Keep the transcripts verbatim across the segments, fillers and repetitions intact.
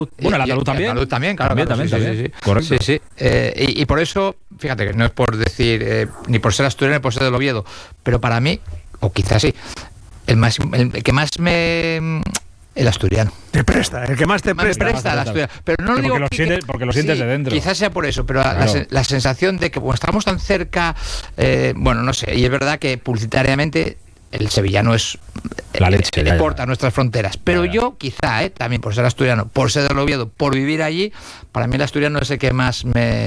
Bueno, el andaluz y, también. El andaluz también, claro. También, claro, también, sí, también. Sí, sí. Correcto. Sí, sí. Eh, y, y por eso, fíjate que no es por decir, eh, ni por ser asturiano ni por ser del Oviedo, pero para mí, o quizás sí, el, más, el que más me... El asturiano. Te presta, el que más te más presta. Me presta el asturiano. Pero no lo porque, digo lo que, sientes, porque lo sientes sí, de dentro. Quizás sea por eso, pero claro. la, la sensación de que como estamos tan cerca, eh, bueno, no sé, y es verdad que publicitariamente el sevillano es la leche, eh, ya, exporta ya. nuestras fronteras, pero ya, ya. yo quizá, eh, también por ser asturiano, por ser del Oviedo, por vivir allí, para mí el asturiano es el que más me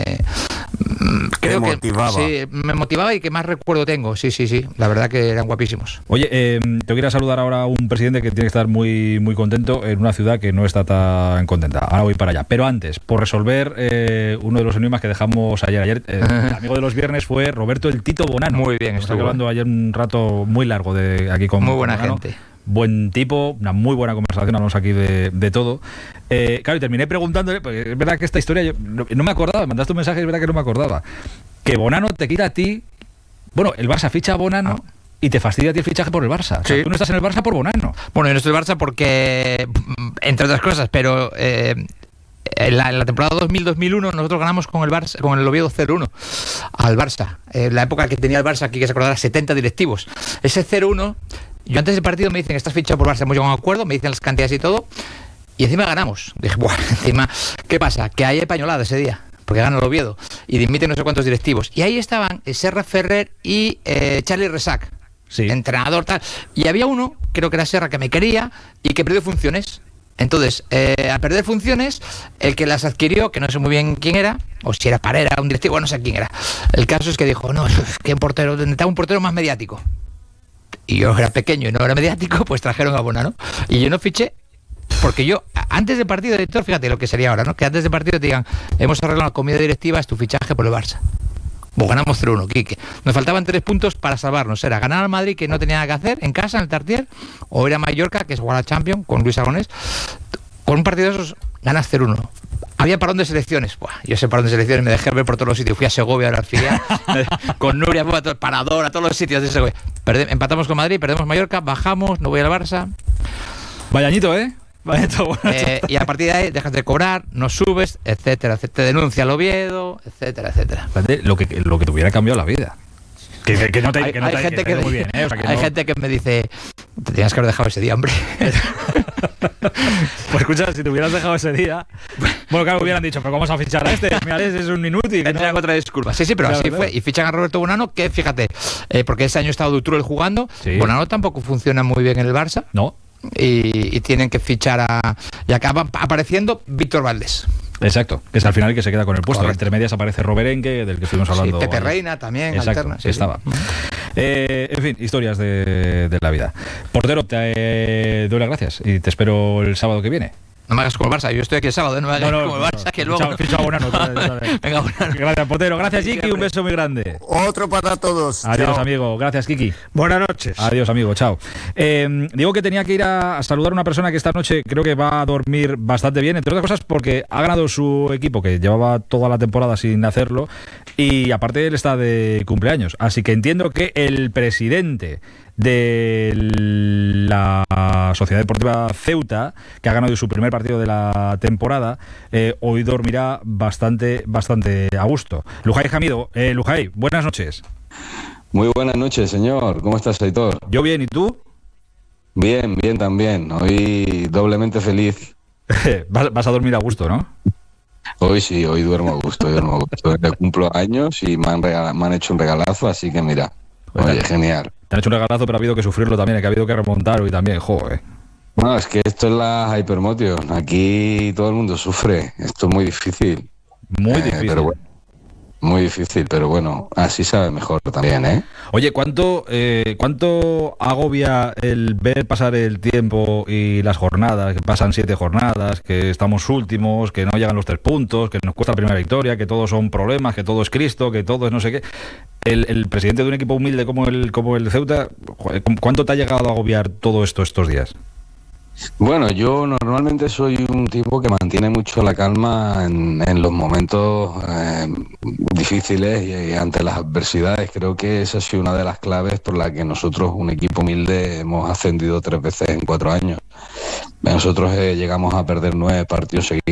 creo me motivaba. Que, sí, me motivaba y que más recuerdo tengo, sí, sí, sí, la verdad que eran guapísimos. Oye, eh, te quiero saludar ahora a un presidente que tiene que estar muy, muy contento en una ciudad que no está tan contenta, ahora voy para allá, pero antes, por resolver eh, uno de los enigmas que dejamos ayer, ayer eh, el amigo de los viernes fue Roberto el Tito Bonano. Muy bien, estuve hablando ayer un rato muy largo de aquí con muy buena con Bonano. gente. Buen tipo, una muy buena conversación, hablamos aquí de, de todo. Eh, claro, y terminé preguntándole, porque es verdad que esta historia, yo no, no me acordaba, mandaste un mensaje, es verdad que no me acordaba, que Bonano te quita a ti, bueno, el Barça ficha a Bonano ah. y te fastidia a ti el fichaje por el Barça. O sea, sí. Tú no estás en el Barça por Bonano. Bueno, yo no estoy en el Barça porque, entre otras cosas, pero... Eh, En la, en la temporada dos mil dos mil uno nosotros ganamos con el Barça, con el Oviedo cero uno al Barça. En eh, la época que tenía el Barça, aquí que se acordará, setenta directivos. Ese cero uno, yo antes del partido me dicen, estás fichado por Barça, hemos llegado a un acuerdo, me dicen las cantidades y todo, y encima ganamos. Dije, bueno, encima, ¿qué pasa? Que hay pañolada ese día, porque gana el Oviedo, y dimiten no sé cuántos directivos. Y ahí estaban Serra Ferrer y eh, Charlie Resac, sí. entrenador tal. Y había uno, creo que era Serra, que me quería y que perdió funciones. Entonces, eh, al perder funciones, el que las adquirió, que no sé muy bien quién era, o si era Parera, un directivo, no sé quién era. El caso es que dijo, no, es que un portero, necesitaba un portero más mediático. Y yo era pequeño y no era mediático, pues trajeron a Bonano. Y yo no fiché, porque yo, antes del partido, director, fíjate lo que sería ahora, ¿no? Que antes del partido te digan, hemos arreglado la comida directiva, es tu fichaje por el Barça. Pues ganamos cero uno, Quique. Nos faltaban tres puntos para salvarnos. Era ganar al Madrid, que no tenía nada que hacer, en casa, en el Tartier, o ir a Mallorca, que es jugar al Champions, con Luis Aragonés. Con un partido de esos, ganas cero uno. Había parón de selecciones. Buah, yo ese parón de selecciones me dejé ver por todos los sitios. Fui a Segovia, a la filial, con Nuria, a todo, Parador, a todos los sitios de Segovia. Perde, empatamos con Madrid, perdemos Mallorca, bajamos, no voy al Barça. Vaya añito, ¿eh? Eh, y a partir de ahí dejas de cobrar, no subes, etcétera, etcétera, te denuncia el Oviedo, etcétera, etcétera. Lo que, lo que te hubiera cambiado la vida. Que, que, que no te, hay, que no hay te, gente que que, muy bien, ¿eh? O sea, que hay no... gente que me dice, te tenías que haber dejado ese día, hombre. Pues escucha, si te hubieras dejado ese día, bueno, claro, hubieran dicho, pero ¿cómo vamos a fichar a este? Mira, ese es un inútil. Tendría no... otra disculpa. Sí, sí, pero claro, así claro. fue. Y fichan a Roberto Bonano, que fíjate, eh, porque ese año ha estado Dutrul jugando, sí. Bonano tampoco funciona muy bien en el Barça. No. Y, y tienen que fichar a... Y acaba apareciendo Víctor Valdés. Exacto, que es al final el que se queda con el puesto. Correcto. Entre medias aparece Roberenque, del que estuvimos hablando. Sí, Pepe ayer. Reina también, exacto, alterna. Sí, estaba. Sí. Eh, en fin, historias de, de la vida. Portero, te eh, doy las gracias y te espero el sábado que viene. No me hagas como el Barça, yo estoy aquí el sábado, no me hagas no, no, como el Barça, no, que luego... Ficha a Bonano. Venga, Bonano. Gracias, portero. Gracias, Kiki, un beso muy grande. Otro para todos. Adiós, chao. amigo. Gracias, Kiki. Buenas noches. Adiós, amigo. Chao. Eh, digo que tenía que ir a, a saludar a una persona que esta noche creo que va a dormir bastante bien, entre otras cosas porque ha ganado su equipo, que llevaba toda la temporada sin hacerlo, y aparte él está de cumpleaños. Así que entiendo que el presidente de la Sociedad Deportiva Ceuta, que ha ganado su primer partido de la temporada, eh, hoy dormirá bastante bastante a gusto. Lujay Jamido, eh, Lujay, buenas noches. Muy buenas noches, señor. ¿Cómo estás, Aitor? Yo bien, ¿y tú? Bien, bien también. Hoy doblemente feliz. vas, vas a dormir a gusto, ¿no? Hoy sí, hoy duermo a gusto, hoy duermo a gusto. Me cumplo años y me han, regalado, me han hecho un regalazo, así que mira, oye, oye, genial. Te han hecho un regalazo, pero ha habido que sufrirlo también, que ha habido que remontar hoy también, joder. Bueno, es que esto es la Hypermotion, aquí todo el mundo sufre, esto es muy difícil. Muy eh, difícil. Pero bueno, muy difícil, pero bueno, así sabe mejor también, ¿eh? Oye, ¿cuánto, eh, ¿cuánto agobia el ver pasar el tiempo y las jornadas, que pasan siete jornadas, que estamos últimos, que no llegan los tres puntos, que nos cuesta la primera victoria, que todos son problemas, que todo es Cristo, que todo es no sé qué? El, el presidente de un equipo humilde como el, como el Ceuta, ¿cuánto te ha llegado a agobiar todo esto estos días? Bueno, yo normalmente soy un tipo que mantiene mucho la calma en, en los momentos eh, difíciles y, y ante las adversidades. Creo que esa ha sido una de las claves por la que nosotros, un equipo humilde, hemos ascendido tres veces en cuatro años. Nosotros eh, llegamos a perder nueve partidos seguidos